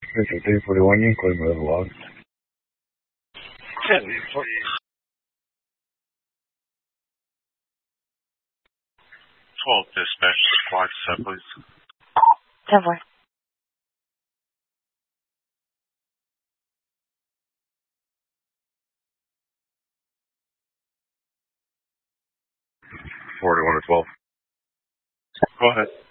It's 41, including the log. 12 dispatch, squad set, please. 10-4. Go ahead.